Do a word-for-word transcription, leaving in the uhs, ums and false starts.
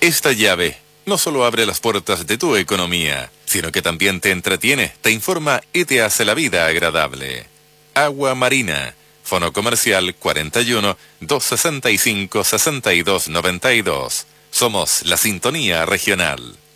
Esta llave no solo abre las puertas de tu economía, sino que también te entretiene, te informa y te hace la vida agradable. Agua Marina. Fono comercial cuarenta y uno, doscientos sesenta y cinco, sesenta y dos noventa y dos. Somos la sintonía regional.